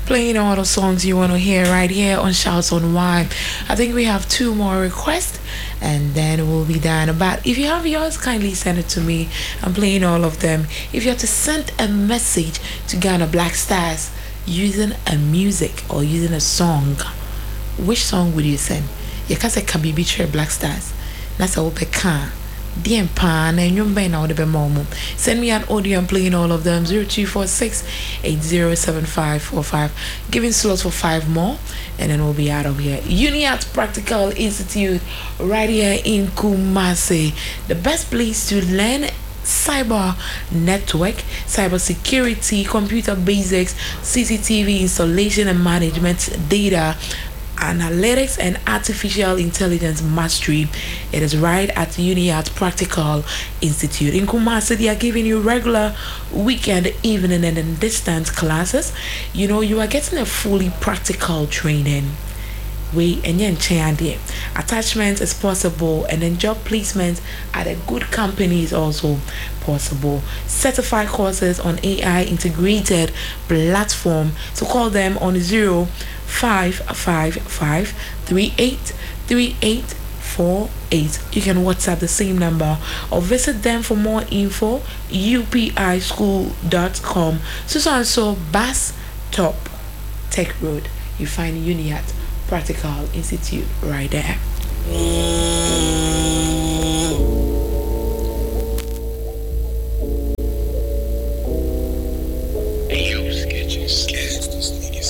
playing all the songs you want to hear right here on Shouts on Wine. I think we have two more requests and then we'll be done. But if you have yours, kindly send it to me. I'm playing all of them. If you have to send a message to Ghana Black Stars using a music or using a song, which song would you send? You can say Kabibi Black Stars. That's a open car. Send me an audio. I'm playing all of them. 0246 807545. Giving slots for 5 more and then we'll be out of here. UNIAT Practical Institute right here in Kumasi. The best place to learn cyber network, cyber security, computer basics, CCTV installation and management, data analytics and artificial intelligence mastery. It is right at UNIAT Practical Institute in Kumasi. They are giving you regular weekend, evening and then distance classes. You know, you are getting a fully practical training. Attachment is possible, and then job placement at a good company is also possible. Certified courses on AI integrated platform, so call them on 0555 383848. You can WhatsApp the same number or visit them for more info. upischool.com. So Bass Top Tech Road. You find UNIAT Practical Institute right there.